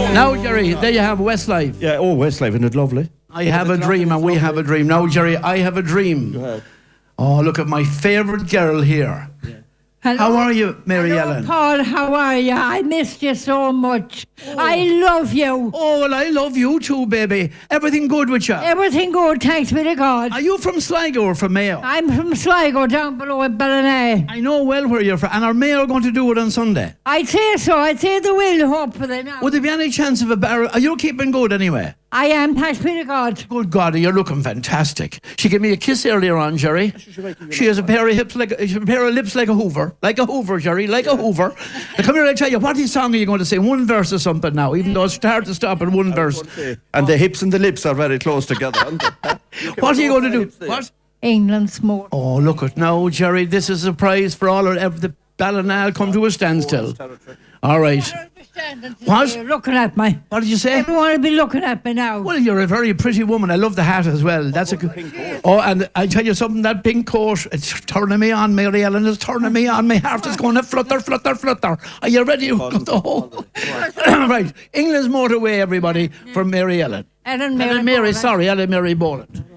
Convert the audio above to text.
Now, Jerry, there you have Westlife. Yeah, Westlife, isn't it lovely? I have a dream and we have a dream. Now, Jerry, I have a dream. Go ahead. Oh, look at my favourite girl here. Hello. How are you, Mary Hello, Ellen? Paul, how are you? I missed you so much. I love you. Oh, well, I love you too, baby. Everything good with you? Everything good, thanks be to God. Are you from Sligo or from Mayo? I'm from Sligo, down below at Ballina. I know well where you're from. And are Mayo going to do it on Sunday? I'd say so. I'd say they will, hopefully now. Would there be any chance of a barrel? Are you keeping good anyway? I am, thanks be to God. Good God, you're looking fantastic. She gave me a kiss earlier on, Jerry. She has a pair of lips like a Hoover. Like a Hoover, Jerry, like a Hoover. Now, come here, I'll tell you, what song are you going to sing? One verse or something now, even though it's hard to stop at one verse. And the hips and the lips are very close together, aren't they? What are you going to do? What? England's more. Oh, look at now, Jerry. This is a prize for all of the Ballina come to a standstill. All right. What? You're looking at me. What did you say? Everyone will be looking at me now. Well, you're a very pretty woman. I love the hat as well. That's a good. Oh, and I tell you something. That pink coat, it's turning me on. Mary Ellen is turning me on. My heart is going to flutter, flutter, flutter. Are you ready? Oh. Right. England's motorway, everybody, from Mary Ellen. Ellen Ellen Mary, Boland. sorry, Ellen Mary Boland.